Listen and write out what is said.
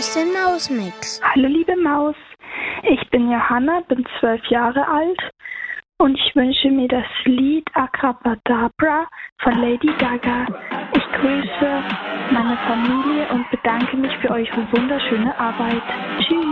aus dem Mausmix. Hallo liebe Maus, ich bin Johanna, bin 12 Jahre alt und ich wünsche mir das Lied Abracadabra von Lady Gaga. Ich grüße meine Familie und bedanke mich für eure wunderschöne Arbeit. Tschüss.